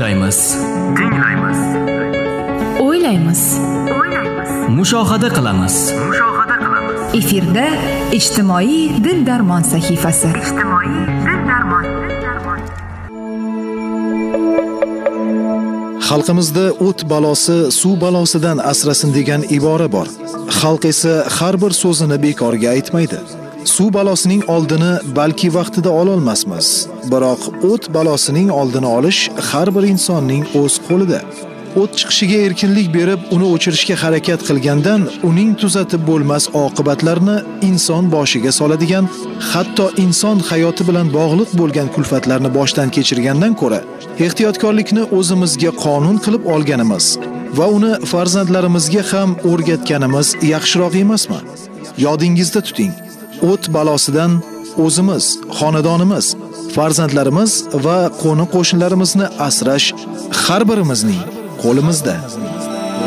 tinglaymiz, o'ylaymiz, mushohada qilamiz. efirda ijtimoiy dil darmon sahifasi. Xalqimizda o't balosi suv balosidan asrasin degan ibora bor. Xalq esa har bir so'zini bekorga aytmaydi. Suv balosining oldini balki vaqtida ola olmasmiz, biroq o't balosining oldini olish har bir insonning o'z qo'lida. O't chiqishiga erkinlik berib, uni o'chirishga harakat qilgandan uning tuzatib bo'lmas oqibatlarini inson boshiga soladigan, hatto inson hayoti bilan bog'liq bo'lgan kulfatlarni boshdan kechirgandan ko'ra, ehtiyotkorlikni o'zimizga qonun qilib olganimiz va uni farzandlarimizga ham o'rgatganimiz yaxshiroq emasmi? Yodingizda tuting. O't balosidan o'zimiz, xonadonimiz, farzandlarimiz va qo'ni-qo'shnilarimizni asrash har birimizning qo'limizda.